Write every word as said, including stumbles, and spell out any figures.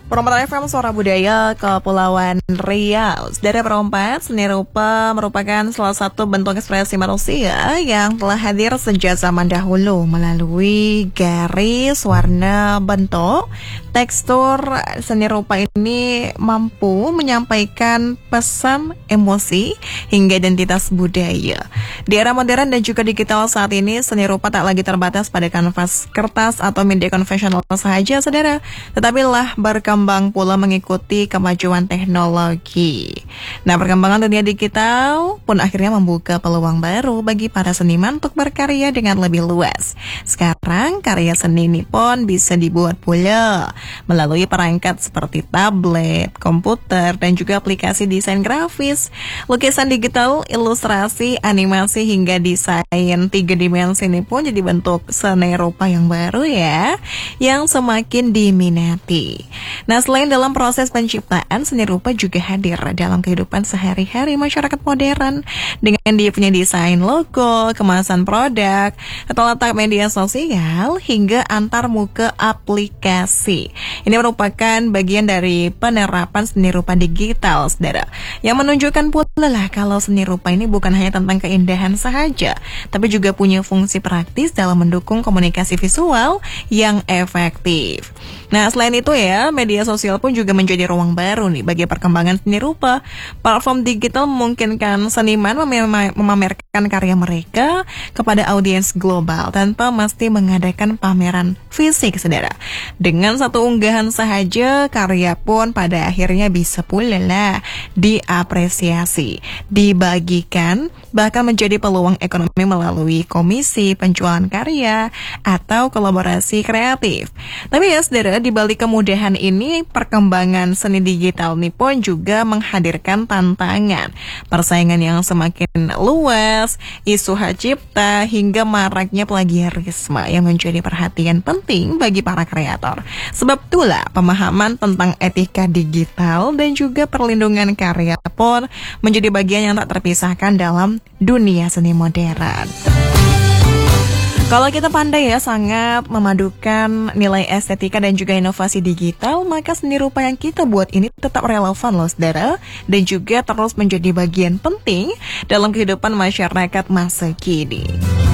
Perompak F M Suara Budaya Kepulauan Riau. Saudara perompak, seni rupa merupakan salah satu bentuk ekspresi manusia yang telah hadir sejak zaman dahulu melalui garis, warna, bentuk. Tekstur seni rupa ini mampu menyampaikan pesan, emosi, hingga identitas budaya. Di era modern dan juga digital saat ini, seni rupa tak lagi terbatas pada kanvas kertas atau media konvensional saja, saudara, tetapi lah berkembang pula mengikuti kemajuan teknologi. Nah, perkembangan dunia digital pun akhirnya membuka peluang baru bagi para seniman untuk berkarya dengan lebih luas. Sekarang, karya seni ini pun bisa dibuat pula melalui perangkat seperti tablet, komputer, dan juga aplikasi desain grafis, lukisan digital, ilustrasi, animasi, hingga desain tiga dimensi ini pun jadi bentuk seni rupa yang baru ya, yang semakin diminati. Nah, selain dalam proses penciptaan, seni rupa juga hadir dalam kehidupan sehari-hari masyarakat modern dengan dia punya desain logo, kemasan produk, atau letak media sosial, hingga antar muka aplikasi. Ini merupakan bagian dari penerapan seni rupa digital, saudara, yang menunjukkan pula lah kalau seni rupa ini bukan hanya tentang keindahan saja, tapi juga punya fungsi praktis dalam mendukung komunikasi visual yang efektif. Nah, selain itu ya, media sosial pun juga menjadi ruang baru nih bagi perkembangan seni rupa. Platform digital memungkinkan seniman mem- memamerkan karya mereka kepada audiens global tanpa mesti mengadakan pameran fisik, saudara. Dengan satu unggahan sahaja, karya pun pada akhirnya bisa pula lah diapresiasi, dibagikan, bahkan menjadi peluang ekonomi melalui komisi penjualan karya atau kolaborasi kreatif. Tapi ya, saudara, di balik kemudahan ini, perkembangan seni digital ini pun juga menghadirkan tantangan, persaingan yang semakin luas, isu hak cipta, hingga maraknya plagiarisme yang menjadi perhatian penting bagi para kreator. Sebab itulah pemahaman tentang etika digital dan juga perlindungan karya pun menjadi bagian yang tak terpisahkan dalam dunia seni modern. Kalau kita pandai ya sangat memadukan nilai estetika dan juga inovasi digital, maka seni rupa yang kita buat ini tetap relevan loh, saudara, dan juga terus menjadi bagian penting dalam kehidupan masyarakat masa kini.